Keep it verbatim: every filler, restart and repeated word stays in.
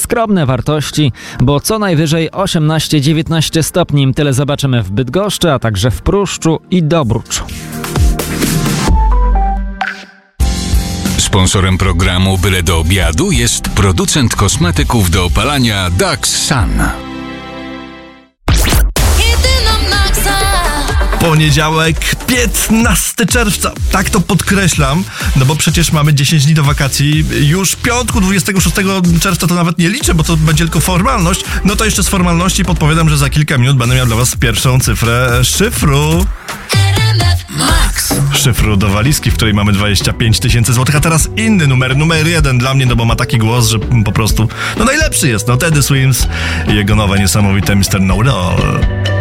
skromne wartości, bo co najwyżej osiemnaście dziewiętnaście stopni. Tyle zobaczymy w Bydgoszczy, a także w Pruszczu i Dobruczu. Sponsorem programu Byle do obiadu jest producent kosmetyków do opalania Dax Sun. Poniedziałek, piętnastego czerwca. Tak to podkreślam, no bo przecież mamy dziesięć dni do wakacji. Już piątku, dwudziestego szóstego czerwca to nawet nie liczę, bo to będzie tylko formalność. No to jeszcze z formalności podpowiadam, że za kilka minut będę miał dla was pierwszą cyfrę szyfru. Max. Szyfru do walizki, w której mamy dwadzieścia pięć tysięcy złotych, a teraz inny numer, numer jeden dla mnie, no bo ma taki głos, że po prostu, no najlepszy jest, no Teddy Swims i jego nowe niesamowite mister Know It All.